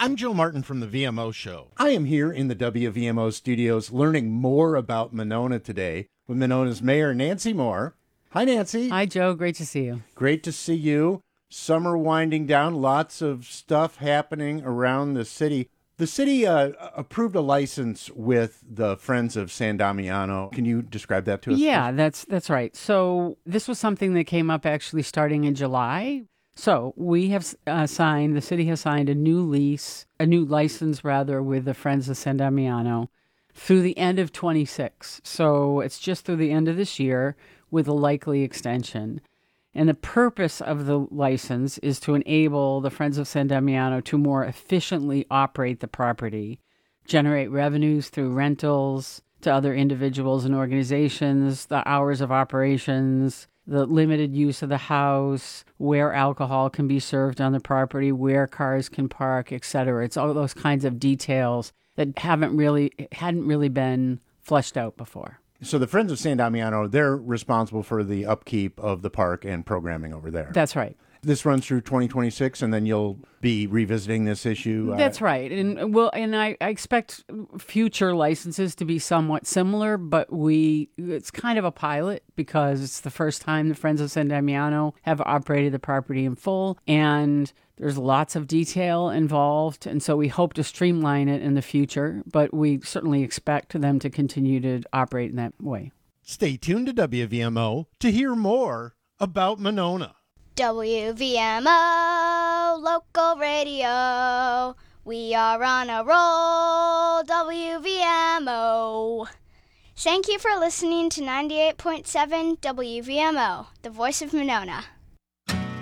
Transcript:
I'm Joe Martin from the VMO Show. I am here in the WVMO studios learning more about Monona today with Monona's Mayor, Nancy Moore. Hi, Nancy. Hi, Joe. Great to see you. Great to see you. Summer winding down, lots of stuff happening around the city. The city approved a license with the Friends of San Damiano. Can you describe that to us? Yeah, that's right. So this was something that came up actually starting in July. So we have the city has signed a new license with the Friends of San Damiano through the end of 26. So it's just through the end of this year with a likely extension. And the purpose of the license is to enable the Friends of San Damiano to more efficiently operate the property, generate revenues through rentals to other individuals and organizations, the hours of operations, the limited use of the house, where alcohol can be served on the property, where cars can park, etc. It's all those kinds of details that hadn't really been fleshed out before. So the Friends of San Damiano, they're responsible for the upkeep of the park and programming over there. That's right. This runs through 2026, and then you'll be revisiting this issue. That's right, and I expect future licenses to be somewhat similar, but it's kind of a pilot because it's the first time the Friends of San Damiano have operated the property in full, and there's lots of detail involved, and so we hope to streamline it in the future, but we certainly expect them to continue to operate in that way. Stay tuned to WVMO to hear more about Monona. WVMO, local radio. We are on a roll, WVMO. Thank you for listening to 98.7 WVMO, the voice of Monona.